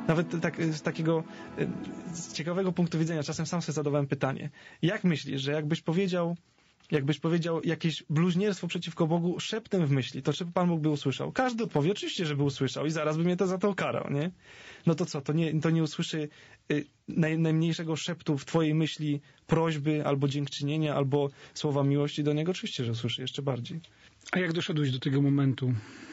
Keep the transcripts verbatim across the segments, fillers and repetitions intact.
nawet tak, z takiego z ciekawego punktu widzenia, czasem sam sobie zadawałem pytanie, jak myślisz, że jakbyś powiedział jakbyś powiedział jakieś bluźnierstwo przeciwko Bogu szeptem w myśli, to czy Pan Bóg by usłyszał? Każdy odpowie, oczywiście, żeby usłyszał i zaraz by mnie to za to ukarał, nie? No to co, to nie, to nie usłyszy y, naj, najmniejszego szeptu w twojej myśli prośby, albo dziękczynienia, albo słowa miłości do Niego? Oczywiście, że usłyszy jeszcze bardziej. A jak doszedłeś do tego momentu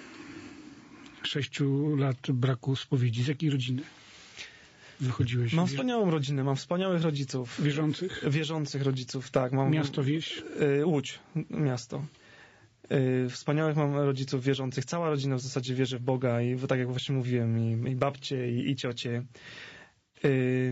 sześciu lat braku spowiedzi? Z jakiej rodziny wychodziłeś? Mam wspaniałą rodzinę, mam wspaniałych rodziców. Wierzących? Wierzących rodziców, tak. Mam, miasto, wieś? Y, Łódź, miasto. Y, wspaniałych mam rodziców wierzących. Cała rodzina w zasadzie wierzy w Boga i tak jak właśnie mówiłem, i, i babcie, i, i ciocie. Y,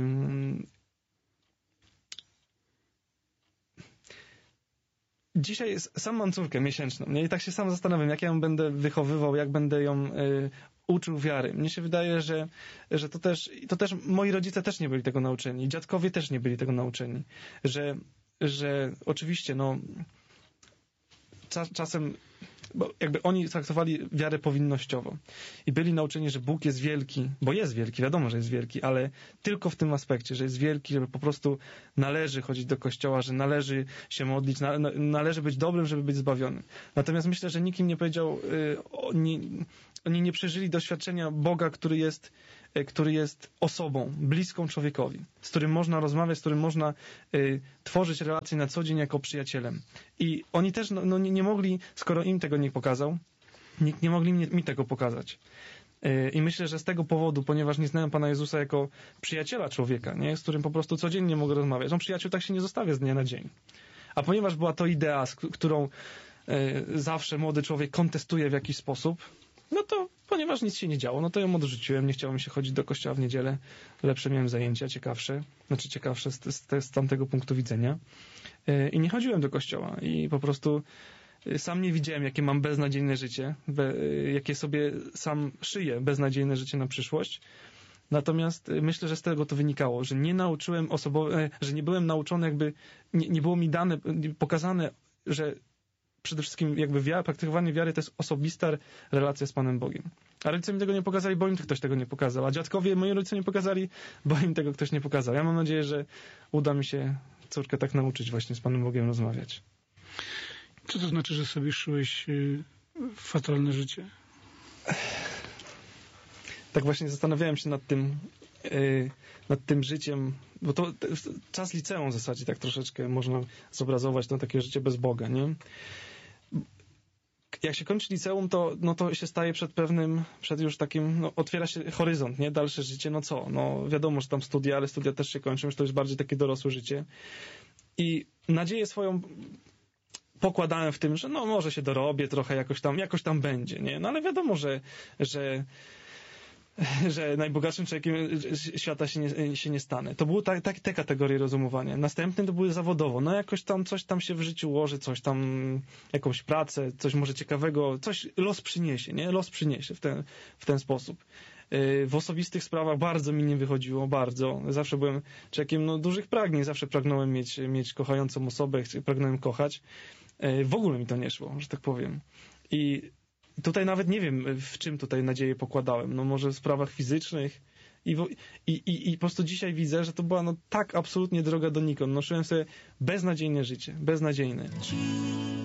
Dzisiaj sam mam córkę miesięczną, nie? I tak się sam zastanawiam, jak ja ją będę wychowywał, jak będę ją y, uczył wiary. Mnie się wydaje, że, że to też, to też moi rodzice też nie byli tego nauczeni, dziadkowie też nie byli tego nauczeni, że, że oczywiście, no, czas, czasem, bo jakby oni traktowali wiarę powinnościowo i byli nauczeni, że Bóg jest wielki, bo jest wielki, wiadomo, że jest wielki, ale tylko w tym aspekcie, że jest wielki, żeby po prostu należy chodzić do kościoła, że należy się modlić, na, na, należy być dobrym, żeby być zbawionym. Natomiast myślę, że nikt im nie powiedział, y, oni, oni nie przeżyli doświadczenia Boga, który jest, y, który jest osobą, bliską człowiekowi, z którym można rozmawiać, z którym można y, tworzyć relacje na co dzień jako przyjacielem. I oni też no, no, nie, nie mogli, skoro im tego nie pokazał, nikt nie mogli mi, mi tego pokazać. Yy, I myślę, że z tego powodu, ponieważ nie znałem Pana Jezusa jako przyjaciela człowieka, nie, z którym po prostu codziennie mogę rozmawiać. No przyjaciół tak się nie zostawia z dnia na dzień. A ponieważ była to idea, z którą yy, zawsze młody człowiek kontestuje w jakiś sposób, no to ponieważ nic się nie działo, no to ją odrzuciłem, nie chciało mi się chodzić do kościoła w niedzielę, lepsze miałem zajęcia, ciekawsze, znaczy ciekawsze z, z, z tamtego punktu widzenia. Yy, I nie chodziłem do kościoła i po prostu sam nie widziałem, jakie mam beznadziejne życie, be, jakie sobie sam szyję beznadziejne życie na przyszłość. Natomiast myślę, że z tego to wynikało, że nie nauczyłem osobowo, że nie byłem nauczony, jakby nie, nie było mi dane, pokazane, że przede wszystkim jakby wiara, praktykowanie wiary to jest osobista relacja z Panem Bogiem. A rodzice mi tego nie pokazali, bo im ktoś tego nie pokazał. A dziadkowie, moi rodzice nie pokazali, bo im tego ktoś nie pokazał. Ja mam nadzieję, że uda mi się córkę tak nauczyć właśnie z Panem Bogiem rozmawiać. Co to znaczy, że sobie szyłeś y, fatalne życie? Tak właśnie zastanawiałem się nad tym, yy, nad tym życiem, bo to, to czas liceum w zasadzie tak troszeczkę można zobrazować na takie życie bez Boga, nie? Jak się kończy liceum, to, no to się staje przed pewnym, przed już takim, no otwiera się horyzont, nie? Dalsze życie, no co? No wiadomo, że tam studia, ale studia też się kończą, już to jest bardziej takie dorosłe życie. I nadzieję swoją pokładałem w tym, że no może się dorobię trochę, jakoś tam, jakoś tam będzie, nie? No ale wiadomo, że, że, że najbogatszym człowiekiem świata się nie, się nie stanę. To były tak, tak, te kategorie rozumowania. Następne to były zawodowo. No jakoś tam, coś tam się w życiu ułoży, coś tam, jakąś pracę, coś może ciekawego, coś los przyniesie, nie? Los przyniesie w ten, w ten sposób. W osobistych sprawach bardzo mi nie wychodziło, bardzo. Zawsze byłem człowiekiem no, dużych pragnień, zawsze pragnąłem mieć, mieć kochającą osobę, pragnąłem kochać. W ogóle mi to nie szło, że tak powiem. I tutaj nawet nie wiem, w czym tutaj nadzieję pokładałem. No może w sprawach fizycznych. I, i, i, i po prostu dzisiaj widzę, że to była no, tak absolutnie droga donikąd. Noszyłem sobie beznadziejne życie. Beznadziejne.